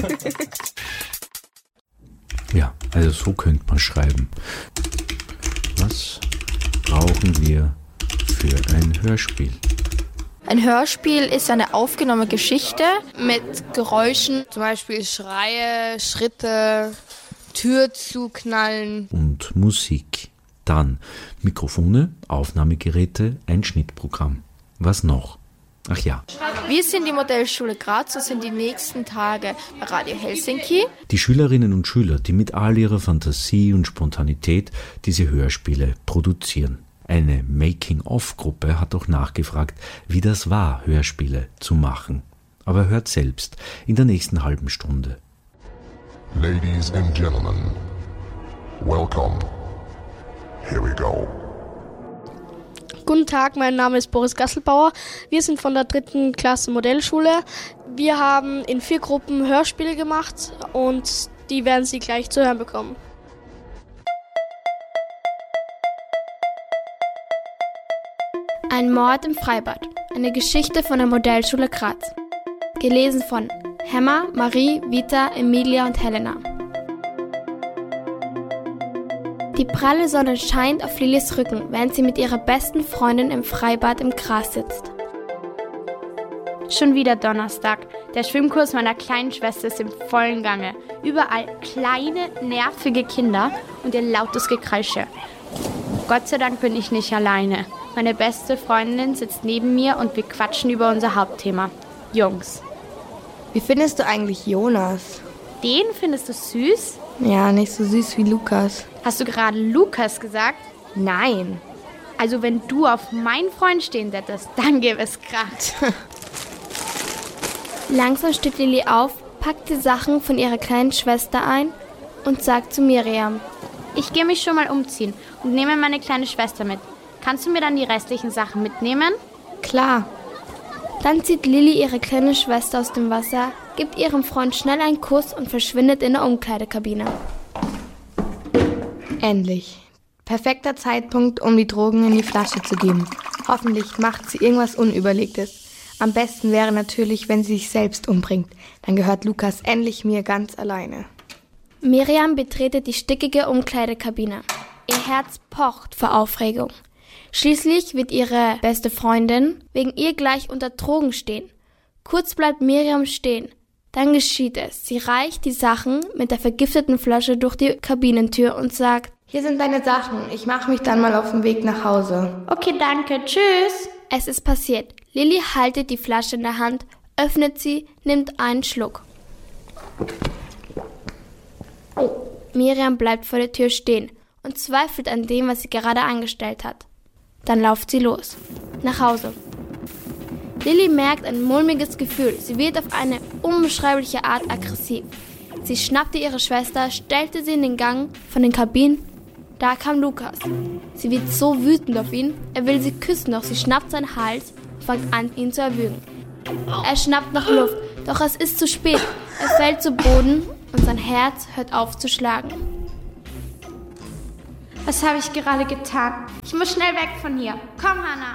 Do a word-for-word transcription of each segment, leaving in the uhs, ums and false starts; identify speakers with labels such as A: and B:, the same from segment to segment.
A: Ja, also so könnte man schreiben. Was brauchen wir für ein Hörspiel?
B: Ein Hörspiel ist eine aufgenommene Geschichte mit Geräuschen.
C: Zum Beispiel Schreie, Schritte, Tür zuknallen.
A: Und Musik. Dann Mikrofone, Aufnahmegeräte, ein Schnittprogramm. Was noch? Ach ja.
B: Wir sind die Modellschule Graz und sind die nächsten Tage bei Radio Helsinki.
A: Die Schülerinnen und Schüler, die mit all ihrer Fantasie und Spontanität diese Hörspiele produzieren. Eine Making-of-Gruppe hat auch nachgefragt, wie das war, Hörspiele zu machen. Aber hört selbst in der nächsten halben Stunde.
D: Ladies and Gentlemen, welcome. Here we go.
E: Guten Tag, mein Name ist Boris Gasselbauer. Wir sind von der dritten Klasse Modellschule. Wir haben in vier Gruppen Hörspiele gemacht und die werden Sie gleich zu hören bekommen.
F: Ein Mord im Freibad. Eine Geschichte von der Modellschule Graz. Gelesen von Hemma, Marie, Vita, Emilia und Helena. Die pralle Sonne scheint auf Lilis Rücken, während sie mit ihrer besten Freundin im Freibad im Gras sitzt.
G: Schon wieder Donnerstag. Der Schwimmkurs meiner kleinen Schwester ist im vollen Gange. Überall kleine, nervige Kinder und ihr lautes Gekreische. Gott sei Dank bin ich nicht alleine. Meine beste Freundin sitzt neben mir und wir quatschen über unser Hauptthema. Jungs.
C: Wie findest du eigentlich Jonas?
G: Den findest du süß?
C: Ja, nicht so süß wie Lukas.
G: Hast du gerade Lukas gesagt?
C: Nein.
G: Also wenn du auf meinen Freund stehen hättest, dann gäbe es Krach.
F: Langsam steht Lili auf, packt die Sachen von ihrer kleinen Schwester ein und sagt zu Miriam:
G: Ich gehe mich schon mal umziehen und nehme meine kleine Schwester mit. Kannst du mir dann die restlichen Sachen mitnehmen?
C: Klar.
F: Dann zieht Lili ihre kleine Schwester aus dem Wasser, gibt ihrem Freund schnell einen Kuss und verschwindet in der Umkleidekabine.
C: Endlich. Perfekter Zeitpunkt, um die Drogen in die Flasche zu geben. Hoffentlich macht sie irgendwas Unüberlegtes. Am besten wäre natürlich, wenn sie sich selbst umbringt. Dann gehört Lukas endlich mir ganz alleine.
F: Miriam betretet die stickige Umkleidekabine. Ihr Herz pocht vor Aufregung. Schließlich wird ihre beste Freundin wegen ihr gleich unter Drogen stehen. Kurz bleibt Miriam stehen. Dann geschieht es. Sie reicht die Sachen mit der vergifteten Flasche durch die Kabinentür und sagt:
C: Hier sind deine Sachen. Ich mache mich dann mal auf den Weg nach Hause.
G: Okay, danke. Tschüss.
F: Es ist passiert. Lili haltet die Flasche in der Hand, öffnet sie, nimmt einen Schluck. Oh. Miriam bleibt vor der Tür stehen und zweifelt an dem, was sie gerade angestellt hat. Dann lauft sie los. Nach Hause. Lili merkt ein mulmiges Gefühl. Sie wird auf eine unbeschreibliche Art aggressiv. Sie schnappte ihre Schwester, stellte sie in den Gang von den Kabinen. Da kam Lukas. Sie wird so wütend auf ihn. Er will sie küssen, doch sie schnappt seinen Hals und fängt an, ihn zu erwürgen. Er schnappt nach Luft, doch es ist zu spät. Er fällt zu Boden und sein Herz hört auf zu schlagen.
G: Was habe ich gerade getan? Ich muss schnell weg von hier. Komm, Hannah.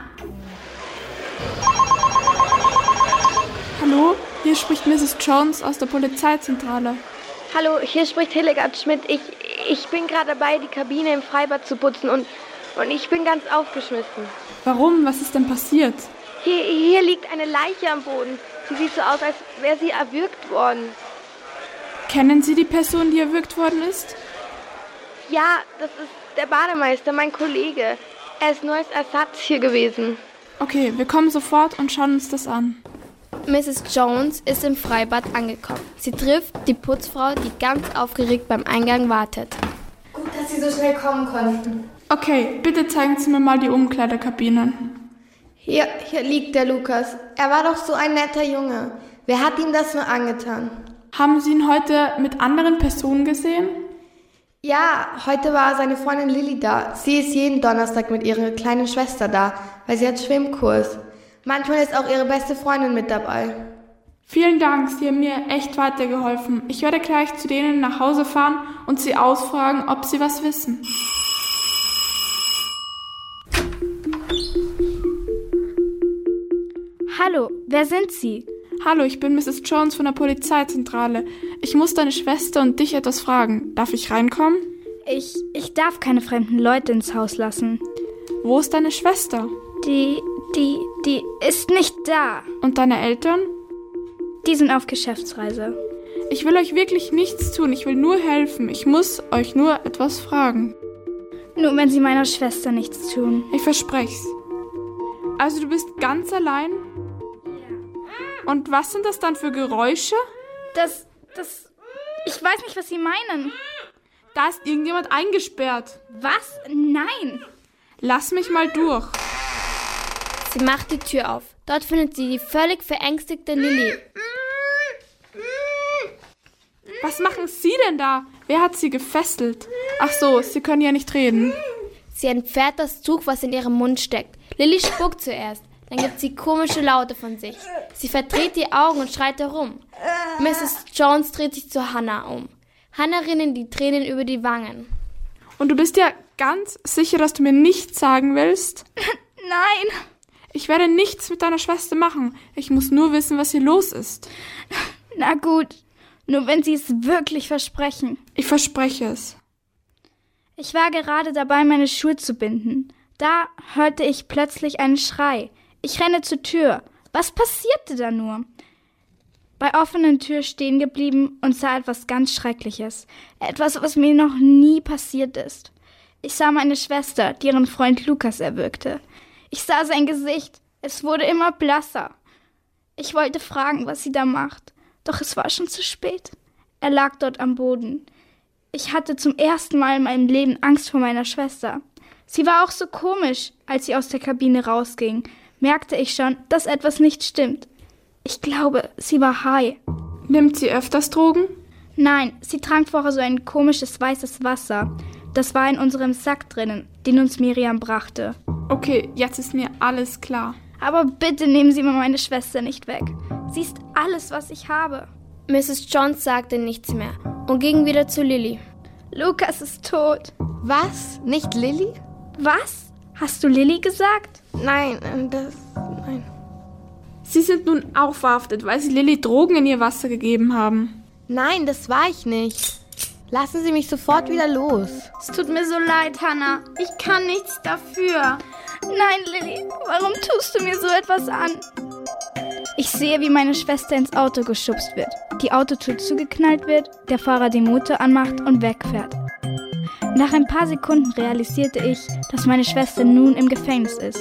H: Hallo, hier spricht Misses Jones aus der Polizeizentrale.
I: Hallo, hier spricht Hildegard Schmidt. Ich, ich bin gerade dabei, die Kabine im Freibad zu putzen und, und ich bin ganz aufgeschmissen.
H: Warum? Was ist denn passiert?
I: Hier, hier liegt eine Leiche am Boden. Sie sieht so aus, als wäre sie erwürgt worden.
H: Kennen Sie die Person, die erwürgt worden ist?
I: Ja, das ist der Bademeister, mein Kollege. Er ist nur als Ersatz hier gewesen.
H: Okay, wir kommen sofort und schauen uns das an.
F: Misses Jones ist im Freibad angekommen. Sie trifft die Putzfrau, die ganz aufgeregt beim Eingang wartet.
I: Gut, dass Sie so schnell kommen konnten.
H: Okay, bitte zeigen Sie mir mal die Umkleidekabinen.
C: Hier, hier liegt der Lukas. Er war doch so ein netter Junge. Wer hat ihm das nur angetan?
H: Haben Sie ihn heute mit anderen Personen gesehen?
C: Ja, heute war seine Freundin Lilly da. Sie ist jeden Donnerstag mit ihrer kleinen Schwester da, weil sie hat Schwimmkurs. Manchmal ist auch ihre beste Freundin mit dabei.
H: Vielen Dank, Sie haben mir echt weitergeholfen. Ich werde gleich zu denen nach Hause fahren und sie ausfragen, ob sie was wissen.
G: Hallo, wer sind Sie?
H: Hallo, ich bin Misses Jones von der Polizeizentrale. Ich muss deine Schwester und dich etwas fragen. Darf ich reinkommen?
J: Ich, ich darf keine fremden Leute ins Haus lassen.
H: Wo ist deine Schwester?
J: Die, die, die ist nicht da.
H: Und deine Eltern?
J: Die sind auf Geschäftsreise.
H: Ich will euch wirklich nichts tun. Ich will nur helfen. Ich muss euch nur etwas fragen.
J: Nur wenn sie meiner Schwester nichts tun.
H: Ich versprech's. Also du bist ganz allein? Ja. Und was sind das dann für Geräusche?
J: Das, das... Ich weiß nicht, was Sie meinen.
H: Da ist irgendjemand eingesperrt.
J: Was? Nein.
H: Lass mich mal durch.
F: Sie macht die Tür auf. Dort findet sie die völlig verängstigte Lilly.
H: Was machen Sie denn da? Wer hat Sie gefesselt? Ach so, Sie können ja nicht reden.
F: Sie entfernt das Tuch, was in ihrem Mund steckt. Lilly spuckt zuerst. Dann gibt sie komische Laute von sich. Sie verdreht die Augen und schreit herum. Misses Jones dreht sich zu Hannah um. Hannah rinnen die Tränen über die Wangen.
H: Und du bist ja ganz sicher, dass du mir nichts sagen willst?
J: Nein.
H: Ich werde nichts mit deiner Schwester machen. Ich muss nur wissen, was hier los ist.
J: Na gut, nur wenn Sie es wirklich versprechen.
H: Ich verspreche es.
J: Ich war gerade dabei, meine Schuhe zu binden. Da hörte ich plötzlich einen Schrei. Ich renne zur Tür. Was passierte da nur? Bei offenen Tür stehen geblieben und sah etwas ganz Schreckliches. Etwas, was mir noch nie passiert ist. Ich sah meine Schwester, die ihren Freund Lukas erwürgte. Ich sah sein Gesicht. Es wurde immer blasser. Ich wollte fragen, was sie da macht. Doch es war schon zu spät. Er lag dort am Boden. Ich hatte zum ersten Mal in meinem Leben Angst vor meiner Schwester. Sie war auch so komisch. Als sie aus der Kabine rausging, merkte ich schon, dass etwas nicht stimmt. Ich glaube, sie war high.
H: Nimmt sie öfters Drogen?
J: Nein, sie trank vorher so ein komisches weißes Wasser. Das war in unserem Sack drinnen, den uns Miriam brachte.
H: Okay, jetzt ist mir alles klar.
J: Aber bitte nehmen Sie mir meine Schwester nicht weg. Sie ist alles, was ich habe.
F: Misses Jones sagte nichts mehr und ging wieder zu Lilly.
J: Lukas ist tot.
C: Was? Nicht Lilly?
J: Was? Hast du Lilly gesagt?
C: Nein, das... nein.
H: Sie sind nun auch verhaftet, weil Sie Lilly Drogen in ihr Wasser gegeben haben.
C: Nein, das war ich nicht. Lassen Sie mich sofort wieder los.
J: Es tut mir so leid, Hannah. Ich kann nichts dafür. Nein, Lilly, warum tust du mir so etwas an? Ich sehe, wie meine Schwester ins Auto geschubst wird. Die Autotür zugeknallt wird, der Fahrer den Motor anmacht und wegfährt. Nach ein paar Sekunden realisierte ich, dass meine Schwester nun im Gefängnis ist.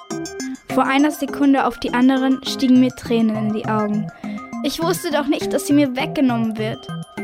J: Vor einer Sekunde auf die anderen stiegen mir Tränen in die Augen. Ich wusste doch nicht, dass sie mir weggenommen wird.